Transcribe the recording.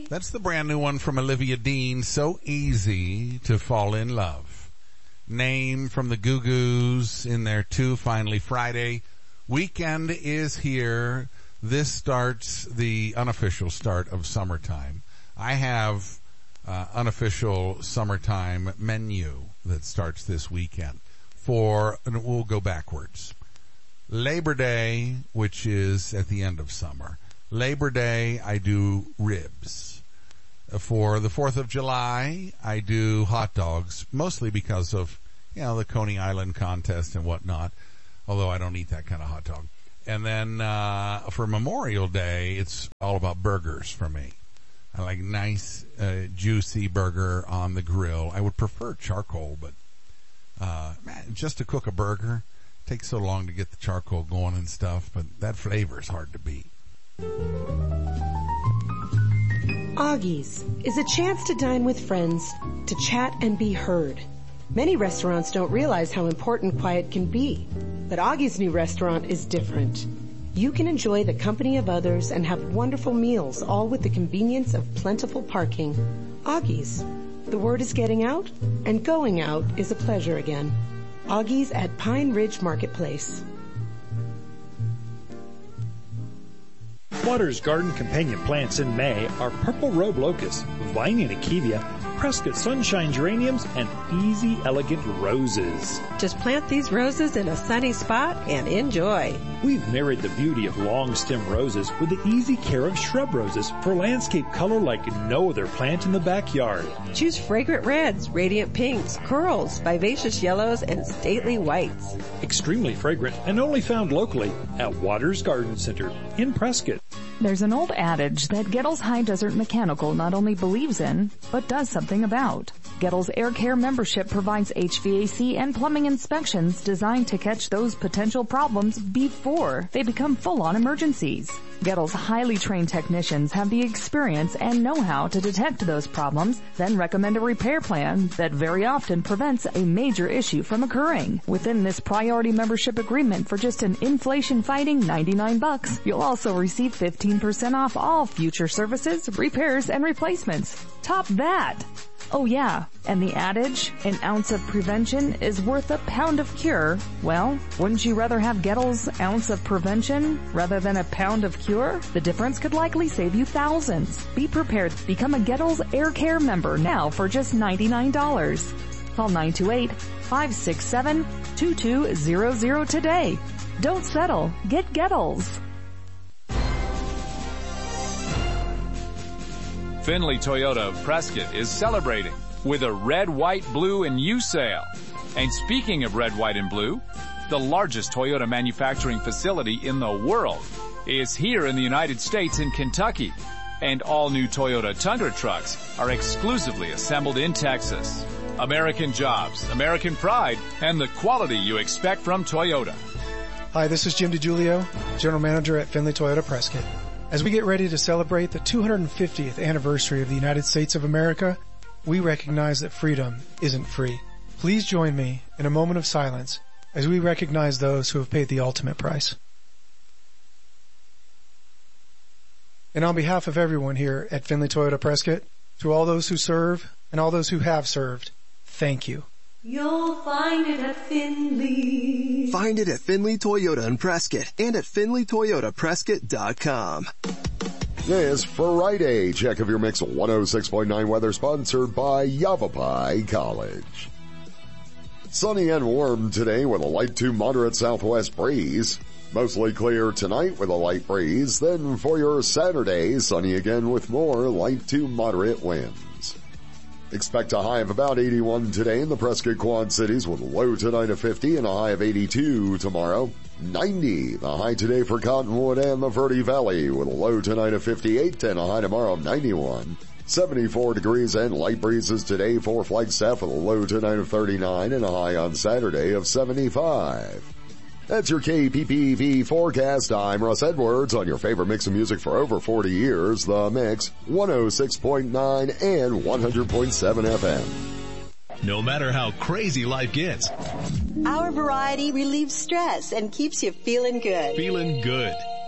That's the brand new one from Olivia Dean, So Easy to Fall in Love. Name from the Goo Goos in there too, finally Friday. Weekend is here. This starts the unofficial start of summertime. I have unofficial summertime menu that starts this weekend and we'll go backwards. Labor Day, which is at the end of summer. Labor Day, I do ribs. For the 4th of July, I do hot dogs, mostly because of, the Coney Island contest and whatnot, although I don't eat that kind of hot dog. And then, for Memorial Day, it's all about burgers for me. I like nice, juicy burger on the grill. I would prefer charcoal, but, just to cook a burger takes so long to get the charcoal going and stuff, but that flavor is hard to beat. Augie's is a chance to dine with friends, to chat and be heard. Many restaurants don't realize how important quiet can be, but Augie's new restaurant is different. You can enjoy the company of others and have wonderful meals, all with the convenience of plentiful parking. Augie's. The word is getting out, and going out is a pleasure again. Augie's at Pine Ridge Marketplace. Waters Garden companion plants in May are Purple Robe Locust, Viney Akevia, Prescott Sunshine Geraniums, and Easy Elegant Roses. Just plant these roses in a sunny spot and enjoy. We've married the beauty of long stem roses with the easy care of shrub roses for landscape color like no other plant in the backyard. Choose fragrant reds, radiant pinks, corals, vivacious yellows, and stately whites. Extremely fragrant and only found locally at Waters Garden Center in Prescott. There's an old adage that Gettle's High Desert Mechanical not only believes in, but does something about. Gettle's Air Care membership provides HVAC and plumbing inspections designed to catch those potential problems before they become full-on emergencies. Gettle's highly trained technicians have the experience and know-how to detect those problems, then recommend a repair plan that very often prevents a major issue from occurring. Within this priority membership agreement for just an inflation-fighting $99, you'll also receive 15% off all future services, repairs, and replacements. Top that! Oh yeah, and the adage, an ounce of prevention is worth a pound of cure. Well, wouldn't you rather have Gettle's ounce of prevention rather than a pound of cure? The difference could likely save you thousands. Be prepared. Become a Gettle's Air Care member now for just $99. Call 928-567-2200 today. Don't settle. Get Gettle's. Findlay Toyota of Prescott is celebrating with a red, white, blue, and U sale. And speaking of red, white, and blue, the largest Toyota manufacturing facility in the world is here in the United States in Kentucky. And all new Toyota Tundra trucks are exclusively assembled in Texas. American jobs, American pride, and the quality you expect from Toyota. Hi, this is Jim DiGiulio, General Manager at Findlay Toyota Prescott. As we get ready to celebrate the 250th anniversary of the United States of America, we recognize that freedom isn't free. Please join me in a moment of silence as we recognize those who have paid the ultimate price. And on behalf of everyone here at Findlay Toyota Prescott, to all those who serve and all those who have served, thank you. You'll find it at Findlay. Find it at Findlay Toyota in Prescott and at FindlayToyotaPrescott.com. This Friday, check of your mix 106.9 weather sponsored by Yavapai College. Sunny and warm today with a light to moderate southwest breeze. Mostly clear tonight with a light breeze. Then for your Saturday, sunny again with more light to moderate winds. Expect a high of about 81 today in the Prescott Quad Cities with a low tonight of 50 and a high of 82 tomorrow. 90, the high today for Cottonwood and the Verde Valley with a low tonight of 58 and a high tomorrow of 91. 74 degrees and light breezes today for Flagstaff with a low tonight of 39 and a high on Saturday of 75. That's your KPPV forecast. I'm Russ Edwards on your favorite mix of music for over 40 years. The Mix, 106.9 and 100.7 FM. No matter how crazy life gets, our variety relieves stress and keeps you feeling good. Feeling good.